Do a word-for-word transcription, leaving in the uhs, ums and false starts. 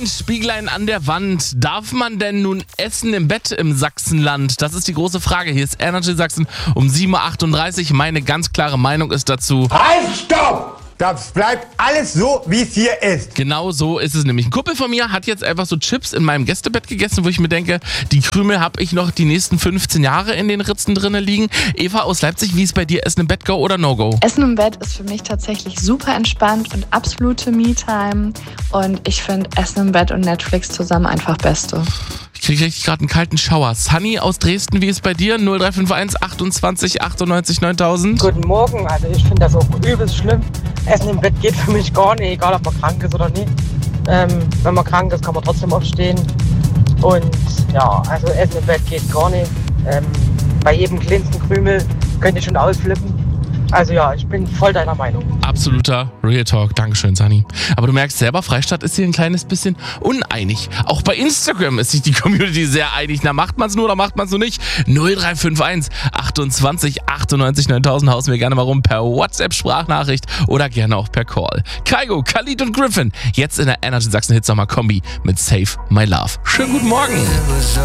Spieglein an der Wand. Darf man denn nun essen im Bett im Sachsenland? Das ist die große Frage. Hier ist Energy Sachsen um sieben Uhr achtunddreißig. Meine ganz klare Meinung ist dazu: Halt, stopp! Das bleibt alles so, wie es hier ist. Genau so ist es nämlich. Ein Kumpel von mir hat jetzt einfach so Chips in meinem Gästebett gegessen, wo ich mir denke, die Krümel habe ich noch die nächsten fünfzehn Jahre in den Ritzen drinnen liegen. Eva aus Leipzig, wie ist bei dir? Essen im Bett, Go oder No-Go? Essen im Bett ist für mich tatsächlich super entspannt und absolute Me-Time. Und ich finde Essen im Bett und Netflix zusammen einfach Beste. Ich kriege richtig gerade einen kalten Schauer. Sunny aus Dresden, wie ist bei dir? null drei fünf eins achtundzwanzig achtundneunzig neuntausend. Guten Morgen, also ich finde das auch übelst schlimm. Essen im Bett geht für mich gar nicht, egal ob man krank ist oder nicht. Ähm, wenn man krank ist, kann man trotzdem aufstehen. Und ja, also Essen im Bett geht gar nicht. Ähm, bei jedem kleinsten Krümel könnt ihr schon ausflippen. Also ja, ich bin voll deiner Meinung. Absoluter Real Talk. Dankeschön, Sunny. Aber du merkst selber, Freistadt ist hier ein kleines bisschen uneinig. Auch bei Instagram ist sich die Community sehr einig. Na, macht man's nur oder macht man's nur nicht? null drei fünf eins achtundzwanzig achtundneunzig neuntausend haust mir gerne mal rum per WhatsApp-Sprachnachricht oder gerne auch per Call. Kaigo, Khalid und Griffin. Jetzt in der Energy Sachsen Hits Sommer Kombi mit Save My Love. Schönen guten Morgen.